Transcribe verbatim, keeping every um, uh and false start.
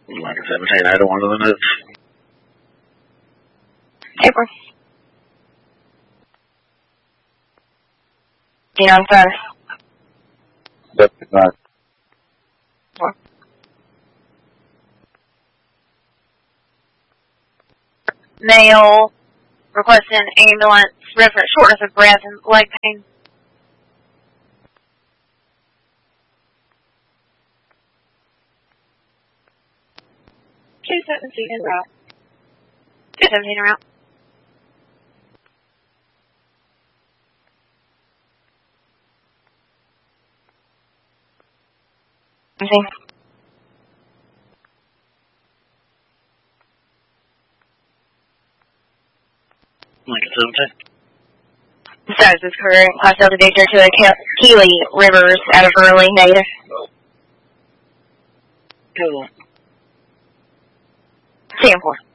Like seventeen, I don't want to move. April. D nine five. seventy-five. Four. Male requesting ambulance, reference shortness of breath and leg pain. two seventeen en route. two seventeen en route. seventeen. Lincoln seventeen. Status is current. Class Delta Victor to a Keeley Rivers out of Early, native. Cool. C M four.